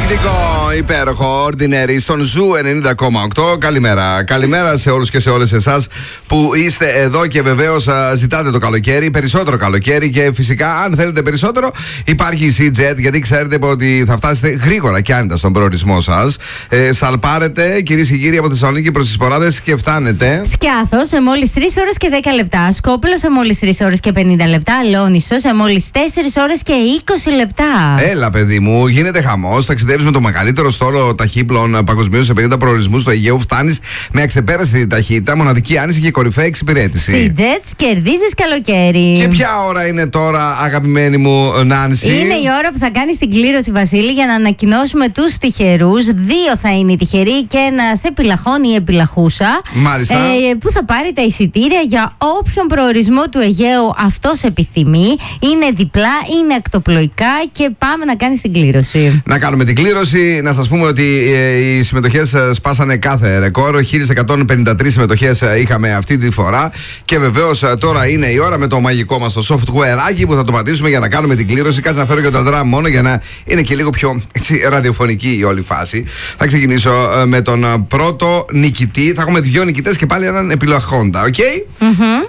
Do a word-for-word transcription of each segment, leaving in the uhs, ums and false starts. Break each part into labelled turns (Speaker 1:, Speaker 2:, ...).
Speaker 1: Εκπληκτικό, υπέροχο, ordinary στον Ζου ενενήντα κόμμα οκτώ. Καλημέρα. Καλημέρα σε όλους και σε όλες εσάς που είστε εδώ και βεβαίως ζητάτε το καλοκαίρι, περισσότερο καλοκαίρι και φυσικά αν θέλετε περισσότερο υπάρχει η Sea-Jet, γιατί ξέρετε ότι θα φτάσετε γρήγορα και άνετα στον προορισμό σας. Ε, σαλπάρετε κυρίες και κύριοι από Θεσσαλονίκη προς τις Ποράδες και φτάνετε.
Speaker 2: Σκιάθος σε μόλις τρεις ώρες και δέκα λεπτά. Σκόπελο σε μόλις τρεις ώρες και πενήντα λεπτά. Λόνισσο σε μόλις τέσσερις ώρες και είκοσι λεπτά.
Speaker 1: Έλα, παιδί μου, γίνεται χαμός. Ταξιδεύεις με το μεγαλύτερο στόλο ταχύπλων παγκοσμίως σε πενήντα προορισμούς του Αιγαίου. Φτάνεις με αξεπέραστη ταχύτητα, μοναδική άνεση και κορυφαία εξυπηρέτηση.
Speaker 2: Sea-Jet, κερδίζεις καλοκαίρι.
Speaker 1: Και ποια ώρα είναι τώρα, αγαπημένη μου Νάνση?
Speaker 2: Είναι η ώρα που θα κάνεις την κλήρωση, Βασίλη, για να ανακοινώσουμε τους τυχερούς. Δύο θα είναι οι τυχεροί και ένας επιλαχών ή επιλαχούσα.
Speaker 1: Μάλιστα.
Speaker 2: Ε, που θα πάρει τα εισιτήρια για όποιον προορισμό του Αιγαίου αυτός επιθυμεί. Είναι διπλά, είναι ακτοπλοϊκά και πάμε να κάνεις την κλήρωση.
Speaker 1: Να κάνουμε την κλήρωση. Να σας πούμε ότι ε, οι συμμετοχές ε, σπάσανε κάθε ρεκόρ. χίλια εκατόν πενήντα τρεις συμμετοχές ε, είχαμε αυτή τη φορά. Και βεβαίως ε, τώρα είναι η ώρα με το μαγικό μας το software που θα το πατήσουμε για να κάνουμε την κλήρωση. Κάτσε να φέρω και το drum μόνο για να είναι και λίγο πιο έτσι, ραδιοφωνική η όλη φάση. Θα ξεκινήσω ε, με τον ε, πρώτο νικητή. Θα έχουμε δύο νικητές και πάλι έναν επιλαχόντα. Οκ. Okay?
Speaker 2: Mm-hmm.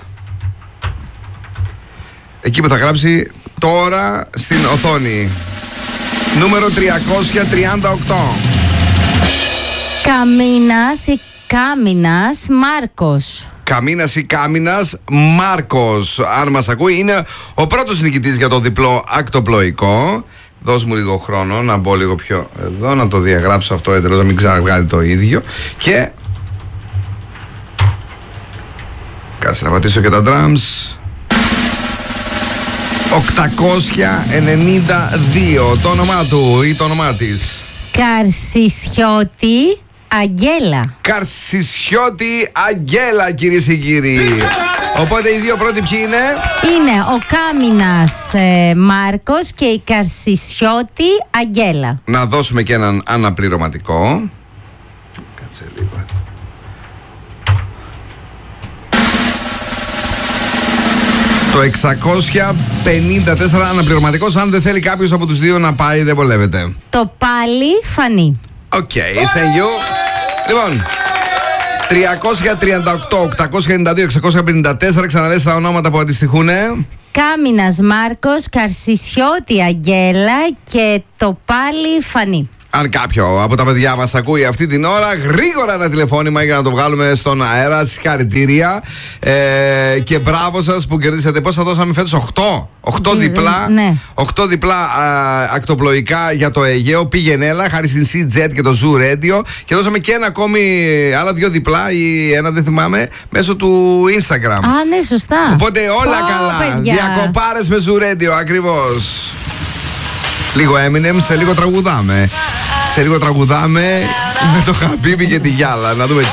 Speaker 1: Εκεί που θα γράψει τώρα στην οθόνη. Νούμερο τριακόσια τριάντα οκτώ.
Speaker 2: Καμίνας ή Κάμινας Μάρκος.
Speaker 1: Καμίνας ή Κάμινας Μάρκος. Αν μας ακούει, είναι ο πρώτος νικητής για το διπλό ακτοπλοϊκό. Δώσ' μου λίγο χρόνο να μπω λίγο πιο εδώ, να το διαγράψω αυτό εντελώς, να μην ξαναβγάλει το ίδιο. Και κάτσε να πατήσω και τα drums. οκτακόσια ενενήντα δύο. Το όνομά του ή το όνομά της?
Speaker 2: Καρσισιώτη Αγγέλα.
Speaker 1: Καρσισιώτη Αγγέλα, κυρίες και κύριοι. Οπότε οι δύο πρώτοι ποιοι είναι?
Speaker 2: Είναι ο Κάμινας ε, Μάρκος και η Καρσισιώτη Αγγέλα.
Speaker 1: Να δώσουμε και έναν αναπληρωματικό. Κάτσε λίγο. Το εξακόσια πενήντα τέσσερα αναπληρωματικός. Αν δεν θέλει κάποιος από τους δύο να πάει, δεν βολεύεται.
Speaker 2: Το πάλι Φανή.
Speaker 1: Οκ, okay, thank you. Λοιπόν, τριακόσια τριάντα οκτώ, οκτακόσια ενενήντα δύο, εξακόσια πενήντα τέσσερα. Ξαναλέσεις τα ονόματα που αντιστοιχούν.
Speaker 2: Κάμινας Μάρκος, Καρσισιώτη Αγγέλα και το πάλι Φανή.
Speaker 1: Αν κάποιο από τα παιδιά μας ακούει αυτή την ώρα, γρήγορα ένα τηλεφώνημα για να το βγάλουμε στον αέρα. Συγχαρητήρια ε, και μπράβο σας που κερδίσατε. Πώς θα δώσαμε φέτος? οκτώ. οκτώ διπλά.
Speaker 2: Ναι.
Speaker 1: οκτώ διπλά α, ακτοπλοϊκά για το Αιγαίο. Πήγαινε έλα, χάρη στην Sea-Jet και το Zoo Radio. Και δώσαμε και ένα ακόμη, άλλα δύο διπλά ή ένα δεν θυμάμαι, μέσω του Instagram.
Speaker 2: Α, ναι, σωστά.
Speaker 1: Οπότε όλα
Speaker 2: oh,
Speaker 1: καλά.
Speaker 2: παιδιά.
Speaker 1: Διακοπάρες με Zoo Radio, ακριβώς. Λίγο Eminem, σε λίγο τραγουδάμε. Σε λίγο τραγουδάμε με το Χαμπίμπι και τη Γιάλα. Να δούμε τι